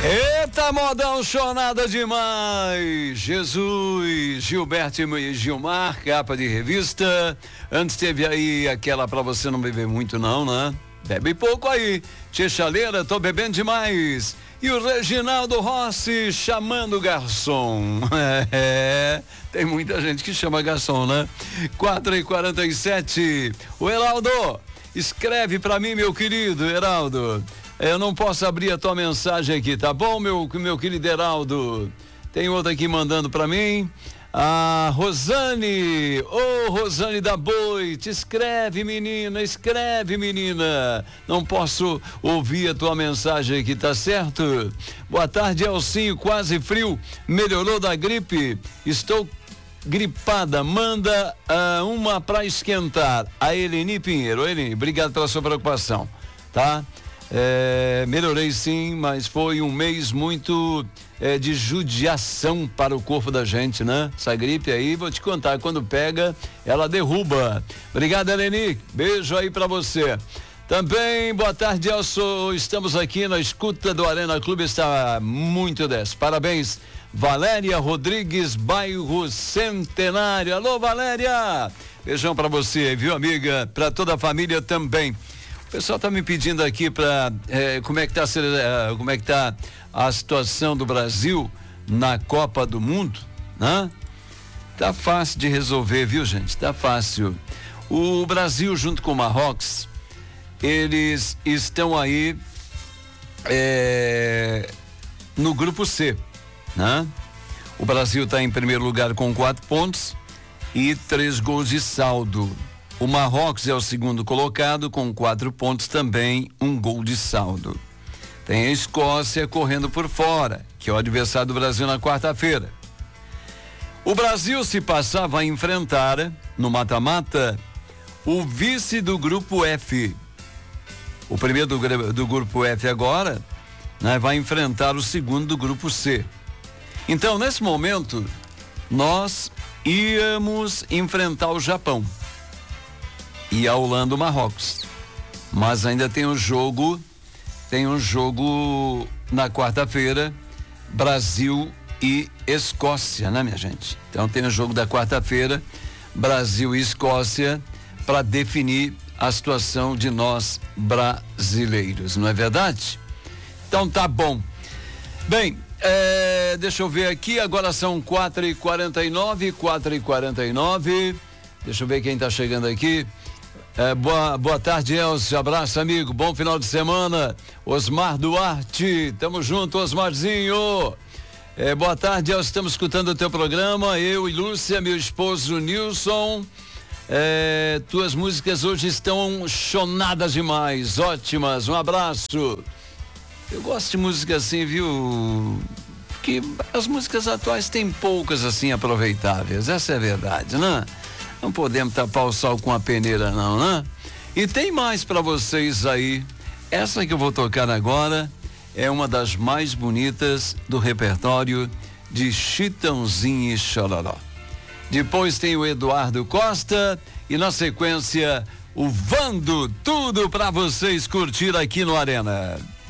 Eita, modão, chonada demais! Jesus, Gilberto e Gilmar, capa de revista. Antes teve aí aquela pra você não beber muito não, né? Bebe pouco aí. Tia Chaleira, tô bebendo demais. E o Reginaldo Rossi chamando o garçom. Tem muita gente que chama garçom, né? 4h47. O Heraldo, escreve pra mim, meu querido Heraldo. Eu não posso abrir a tua mensagem aqui, tá bom, meu querido Heraldo? Tem outra aqui mandando pra mim. A Rosane, Rosane da Boite, escreve menina. Não posso ouvir a tua mensagem aqui, tá certo? Boa tarde, Elcinho, quase frio, melhorou da gripe? Estou gripada, manda uma pra esquentar. A Eleni Pinheiro. Eleni, obrigado pela sua preocupação, tá? Melhorei sim, mas foi um mês muito de judiação para o corpo da gente, né? Essa gripe aí, vou te contar, quando pega, ela derruba. Obrigado, Eleni, beijo aí pra você. Também, boa tarde, Elson, estamos aqui na escuta do Arena Clube, está muito 10. Parabéns, Valéria Rodrigues, bairro Centenário. Alô, Valéria, beijão pra você, viu, amiga? Pra toda a família também. O pessoal tá me pedindo aqui como é que tá a situação do Brasil na Copa do Mundo, né? Tá fácil de resolver, viu, gente? Tá fácil. O Brasil junto com o Marrocos, eles estão aí no grupo C, né? O Brasil tá em primeiro lugar com 4 pontos e 3 gols de saldo. O Marrocos é o segundo colocado com 4 pontos também, 1 gol de saldo. Tem a Escócia correndo por fora, que é o adversário do Brasil na quarta-feira. O Brasil, se passar, vai enfrentar no mata-mata o vice do grupo F. O primeiro do grupo F agora, né, vai enfrentar o segundo do grupo C. Então, nesse momento, nós íamos enfrentar o Japão e a Holanda, o Marrocos. Mas ainda tem um jogo na quarta-feira, Brasil e Escócia, né, minha gente? Então tem o jogo da quarta-feira, Brasil e Escócia, para definir a situação de nós brasileiros, não é verdade? Então tá bom. Bem, deixa eu ver aqui, agora são 4h49. Deixa eu ver quem tá chegando aqui. Boa tarde, Elcio, abraço, amigo, bom final de semana. Osmar Duarte, tamo junto, Osmarzinho. Boa tarde, Elcio, estamos escutando o teu programa, eu e Lúcia, meu esposo Nilson. Tuas músicas hoje estão chonadas demais, ótimas, um abraço. Eu gosto de música assim, viu? Porque as músicas atuais têm poucas assim aproveitáveis, essa é a verdade, né? Não podemos tapar o sol com a peneira não, né? E tem mais para vocês aí. Essa que eu vou tocar agora é uma das mais bonitas do repertório de Chitãozinho e Chororó. Depois tem o Eduardo Costa e na sequência o Vando, tudo para vocês curtir aqui no Arena.